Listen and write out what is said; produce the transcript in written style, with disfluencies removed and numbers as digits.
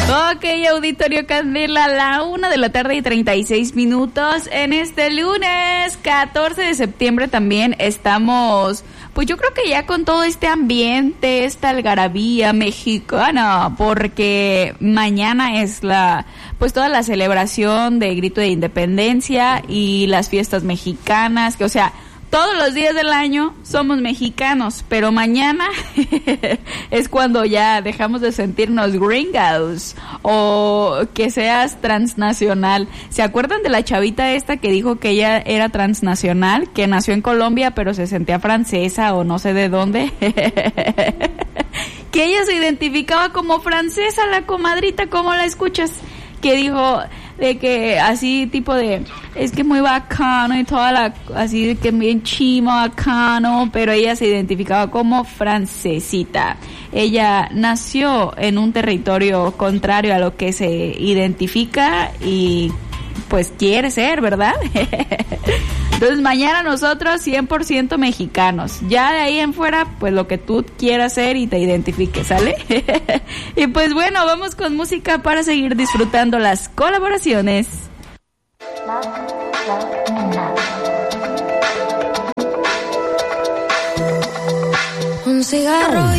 Ok, Auditorio Candela, la 1:36 en este lunes 14 de septiembre también estamos, pues yo creo que ya con todo este ambiente, esta algarabía mexicana, porque mañana es pues toda la celebración de Grito de Independencia y las fiestas mexicanas, que o sea, todos los días del año somos mexicanos, pero mañana es cuando ya dejamos de sentirnos gringos o que seas transnacional. ¿Se acuerdan de la chavita esta que dijo que ella era transnacional, que nació en Colombia pero se sentía francesa o no sé de dónde? Que ella se identificaba como francesa, la comadrita, ¿cómo la escuchas? Que dijo de que así tipo de es que muy bacano y toda así de que bien chimo, bacano, pero ella se identificaba como francesita. Ella nació en un territorio contrario a lo que se identifica y pues quiere ser, ¿verdad? Entonces mañana nosotros 100% mexicanos. Ya de ahí en fuera, pues lo que tú quieras ser y te identifiques, ¿sale? Y pues bueno, vamos con música para seguir disfrutando las colaboraciones. Un cigarro